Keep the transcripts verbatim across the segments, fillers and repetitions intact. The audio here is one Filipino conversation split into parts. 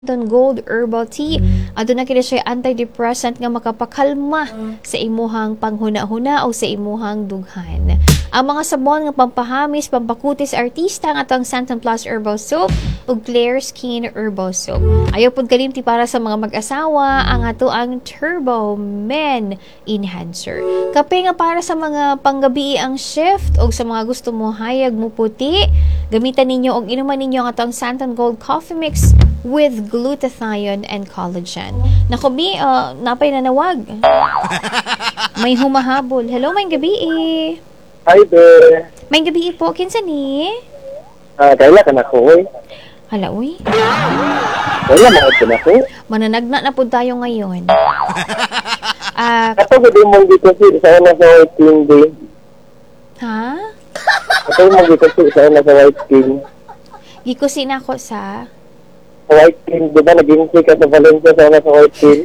Don Gold Herbal Tea. Adto na kini siya antidepressant nga makapakalma sa imuhang panghuna-huna o sa imuhang dughan. Ang mga sabon nga pampahamis, pampakutis artista nga atong Santon Plus Herbal Soap ug Clear Skin Herbal Soap. Ayaw pud kalimti para sa mga mag-asawa ang ato ang Turbo Men Enhancer. Kape nga para sa mga panggabi ang shift o sa mga gusto mo hayag mo puti, gamitan ninyo og inuman ninyo ang atong Santon Gold Coffee Mix with glutathione and collagen. Naku, Bi, uh, napay nanawag. May humahabol. Hello, may gabi eh. Hi there. May gabi po. Kinsa ni? Ah, kaila ka na ko, oy. Hala, uy. Kaila maod ka na ko. Mananagna na po tayo ngayon. Ah, Ato gud mong gikasi sa una sa White King day. ha? Ato mong gikasi sa una sa White King. Gikusin ako sa... Sa White King, di ba naging ka sa Valencia sa una sa White King?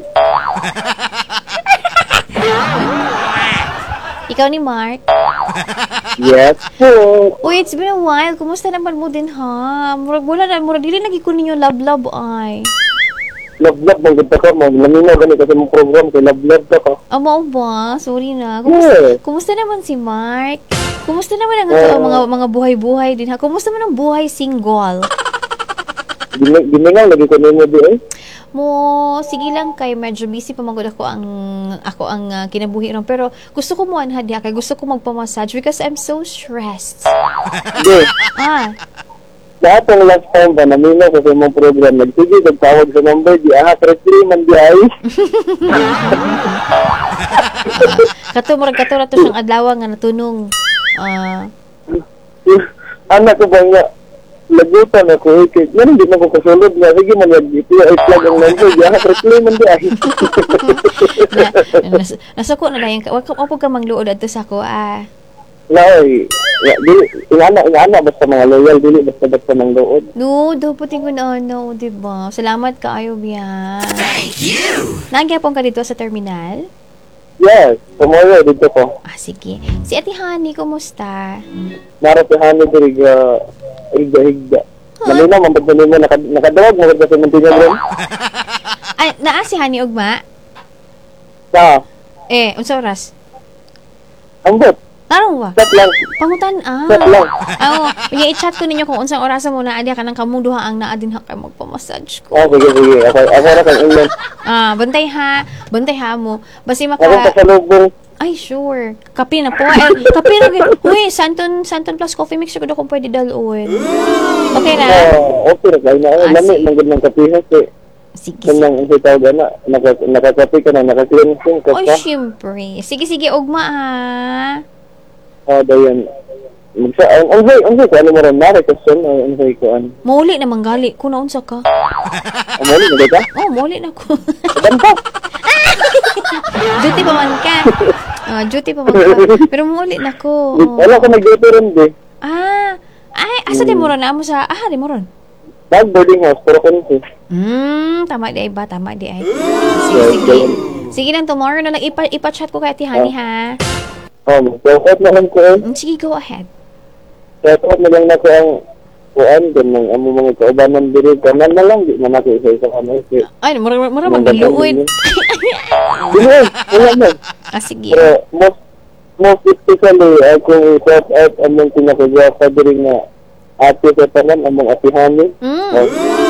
Ikaw ni Mark? Yes po. Uy, it's been a while. Kumusta naman mo din, ha? Murag wala na. Murag dili lagi ko ninyo love-love, ay. Love-love mong ganda ka mo. Laminaw ganit kasi mong program kay love-love ka ka. Amo ba? Sorry na. Kumusta, Yes. kumusta naman si Mark? Kumusta naman ang uh, mga mga buhay-buhay din, ha? Kumusta man ang buhay single? Gini- Giningaw lagi ko nimo di eh. Mo, sige lang kay medyo busy pa magud ako ang ako ang uh, kinabuhi ron, pero gusto ko mo anha diha kay gusto ko magpa-massage because I'm so stressed. Di. Ah, Sa atong last time ba naminaw ko sa imong program nagsige nagtawag sa number di aha three man di ay. kato murag kato ra to siyang adlaw nga natunong. Ah, Anak ko ba nga lagutan ako eh kay ngayon di man ko kasulod nga sige man yag ito ay plug ang number di aha three man di ay. na, nas, nasako na dayon ka. Wa ka opo ka mangluod adto sa ko ah. Nay, ya, dili, ingana, ingana, basta mga loyal, dili, basta basta ng lood. No, dapat ko na ano, diba? Salamat ka ayo biya. Thank you! Nagyapon ka dito sa terminal? Yes, tomorrow, dito ko. Ah, sige. Si Ate Honey, kumusta? Naratihan ni diri ga, higda, higda. Malina, mambagdali mo, naka, nakadawag mo, kasi mantingan rin. Ay, naa si Honey ugma? Sa, Eh, unsa oras? ambot, Tarong ba? chat lang, Pangutan, ah. chat lang. Oo, oh, i-chat ko ninyo kung unsang orasan mo na adya ka ng kamong duha ang naa din ha kay magpa-massage ko. Ah, sige, sige, ako, ako na kang ilan. Ah, bantay ha. Bantay ha mo. Basi Ako maka pasalubong. Ay, sure. Kape na po. Eh, kape na. Uy, Santon, Santon Plus Coffee Mix ko kung pwede dalawin. Okay na? Ah, okay, na, kaya na, Ah, lami, sige. manggod ng kapihas, eh. Sige, Kung sige. nang isip tawag na, naka- nakakapi ka na, naka-cleansing ka Oy, pa. syempre. Sige, sige, ugma ha. Ah, dayan. Magsa, ang, ang, ang, ang, ano mo rin, nari, question, ang, ang, ko, ano. Mauli na manggali. Kung naunsa ka. Ang mali, nagay ka? Oh, mauli na ko. Banta! Duty pa man ka. Ah, duty pa man ka. Pero mauli na ko. Oh. Wala ko nag-duty rin, di. Ah, ay, asa din mo ron? Amo sa, ah, di mo ron. Nag-boarding house, pero kunti. Hmm, tama di ay ba? Tama di ay. Sige, sige. Sige lang, tomorrow na lang ipa, ipa-chat ko kay Ate Honey, ha? Oh, shout-out na lang ko, eh. Mm, sige, go ahead. Shout-out na lang na ko ang kuan, din ng amo mga kaubanan diri. Kanan na lang, di man ako isa-isa ka na. Di Ay, mura mura Mga magluoy. eh, wala na. Ah, sige. Pero most, most especially, akong shout-out among pinakagwapa diri nga ate sa tanan, among atihani. Mm. Oh,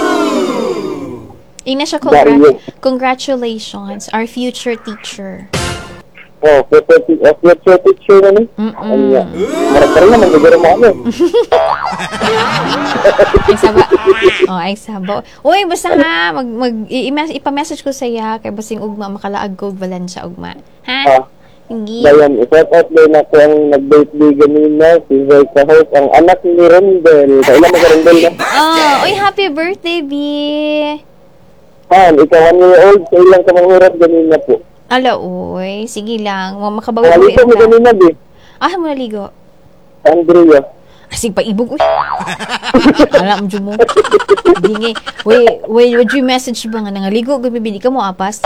Ina siya, Dario. congra- congratulations, our future teacher. oh, future te- uh, future teacher na ni. Mm-mm. Ano nga, marag pa rin naman, gagawin mo ano. Ay, saba. Oh, ay, saba. Uy, basta ha, mag, mag, i- i- ipa-message ko sa iya, kay basing ugma, makalaag ko, Valencia ugma. Ha? Ah, Hindi. Dayan, i-shout out din ako ang nag-birthday ganina, si Zoe Kahos, ang anak ni Rendel. Kailan mo ka Rendel na? Oh, uy, happy birthday, B. Han, ikaw one year old, kailan ka manghurap ganina po? Ala, uy, sige lang, makabawi Nalito mo ka. ganina, di? Ah, mo naligo. Andrea. Asig pa ibog, uy. Alam mo mo. Bingi. Wait, wait, would you message ba nga nangaligo? Gumibili ka mo, apas?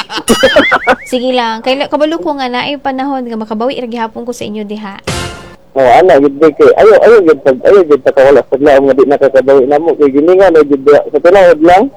Sige lang. Kaila, kabalo ko nga na ay panahon nga makabawi, iragihapon ko sa inyo, diha. Oh, ana gid kay ayo ayo gid pag ayo gid ta kawala pag laom nga di nakakabawi namo kay gini nga na gid sa tinuod lang.